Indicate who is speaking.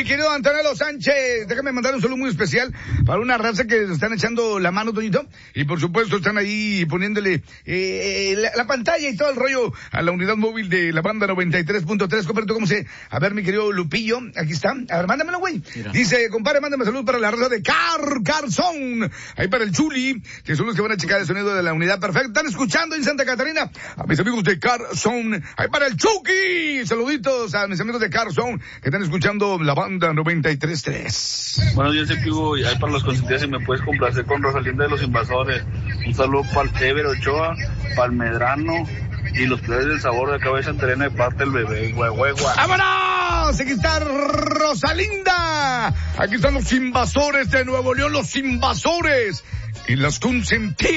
Speaker 1: mi querido Antonio Sánchez. Déjame mandar un saludo muy especial para una raza que están echando la mano, Toñito. Y por supuesto están ahí poniéndole la pantalla y todo el rollo a la unidad móvil de la banda 93.3. Compadre, ¿cómo se? A ver, mi querido Lupillo, aquí está. A ver, mándamelo, güey. Dice, compadre, mándame salud para la raza de Carson. Ahí para el Chuli, que son los que van a checar el sonido de la unidad perfecta. Están escuchando en Santa Catarina a mis amigos de Carson. Ahí para el Chucky. Saluditos a mis amigos de Carson que están escuchando la banda 93.3.
Speaker 2: Buenos días, equipo. Y ahí para los consentidos, si me puedes complacer con Rosalinda de los Invasores. Un saludo para el Ever Ochoa, para el Medrano y los plebes del sabor de cabeza en terreno de parte del bebé.
Speaker 1: ¡Vámonos! Aquí está Rosalinda. Aquí están los Invasores de Nuevo León, los Invasores y las consentidas.